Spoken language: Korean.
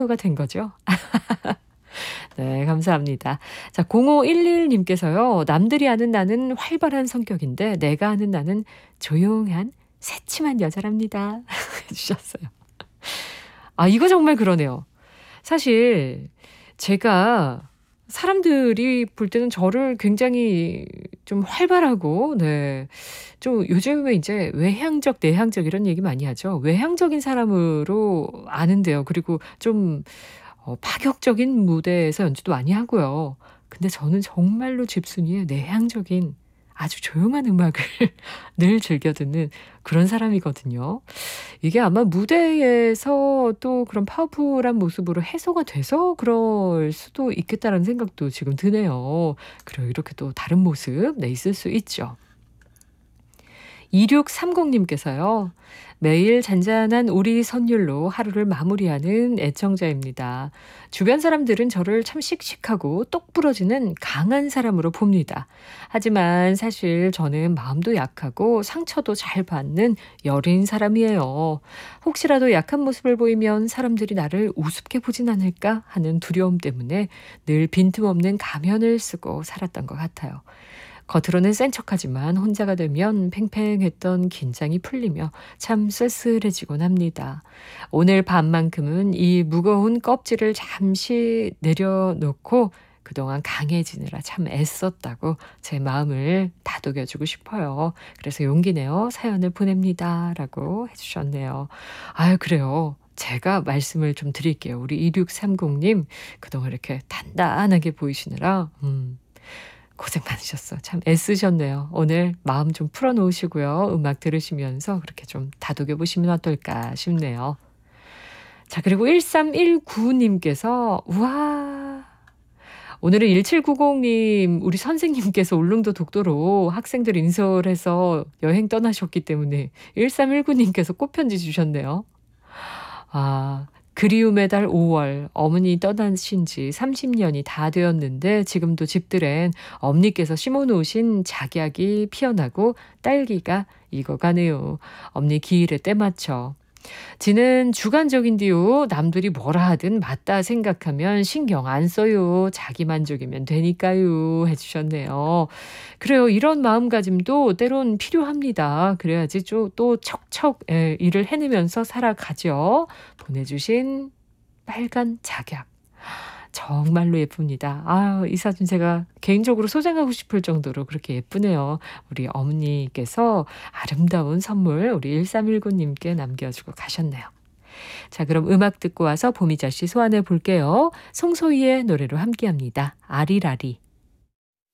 가 된 거죠. 네, 감사합니다. 자, 0511님께서요. 남들이 아는 나는 활발한 성격인데 내가 아는 나는 조용한 새침한 여자랍니다. 해 주셨어요. 아, 이거 정말 그러네요. 사실 제가 사람들이 볼 때는 저를 굉장히 좀 활발하고 네. 좀 요즘에 이제 외향적, 내향적 이런 얘기 많이 하죠. 외향적인 사람으로 아는데요. 그리고 좀 파격적인 무대에서 연주도 많이 하고요. 근데 저는 정말로 집순이의 내향적인 아주 조용한 음악을 늘 즐겨 듣는 그런 사람이거든요. 이게 아마 무대에서 또 그런 파워풀한 모습으로 해소가 돼서 그럴 수도 있겠다라는 생각도 지금 드네요. 그리고 이렇게 또 다른 모습 네 있을 수 있죠. 2630님께서요. 매일 잔잔한 오리 선율로 하루를 마무리하는 애청자입니다. 주변 사람들은 저를 참 씩씩하고 똑 부러지는 강한 사람으로 봅니다. 하지만 사실 저는 마음도 약하고 상처도 잘 받는 여린 사람이에요. 혹시라도 약한 모습을 보이면 사람들이 나를 우습게 보진 않을까 하는 두려움 때문에 늘 빈틈없는 가면을 쓰고 살았던 것 같아요. 겉으로는 센 척하지만 혼자가 되면 팽팽했던 긴장이 풀리며 참 쓸쓸해지곤 합니다. 오늘 밤만큼은 이 무거운 껍질을 잠시 내려놓고 그동안 강해지느라 참 애썼다고 제 마음을 다독여주고 싶어요. 그래서 용기 내어 사연을 보냅니다. 라고 해주셨네요. 아유, 그래요. 제가 말씀을 좀 드릴게요. 우리 2630님, 그동안 이렇게 단단하게 보이시느라, 고생 많으셨어. 참 애쓰셨네요. 오늘 마음 좀 풀어놓으시고요. 음악 들으시면서 그렇게 좀 다독여 보시면 어떨까 싶네요. 자, 그리고 1319님께서 우와. 오늘은 1790님 우리 선생님께서 울릉도 독도로 학생들 인솔해서 여행 떠나셨기 때문에 1319님께서 꽃편지 주셨네요. 아, 그리움의 달 5월 어머니 떠나신 지 30년이 다 되었는데 지금도 집들엔 엄니께서 심어놓으신 작약이 피어나고 딸기가 익어가네요. 엄니 기일에 때맞춰. 지는 주관적인디요. 남들이 뭐라 하든 맞다 생각하면 신경 안 써요. 자기 만족이면 되니까요. 해주셨네요. 그래요. 이런 마음가짐도 때론 필요합니다. 그래야지 또 척척 일을 해내면서 살아가죠. 보내주신 빨간 작약. 정말로 예쁩니다. 아, 이 사진 제가 개인적으로 소장하고 싶을 정도로 그렇게 예쁘네요. 우리 어머니께서 아름다운 선물 우리 1319님께 남겨주고 가셨네요. 자, 그럼 음악 듣고 와서 보미자 씨 소환해 볼게요. 송소희의 노래로 함께합니다. 아리라리.